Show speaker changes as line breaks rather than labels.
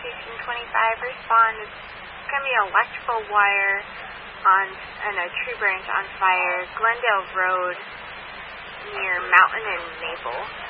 1825, respond. It's going to be an electrical wire and a tree branch on fire, Glendale Road, near Mountain and Maple.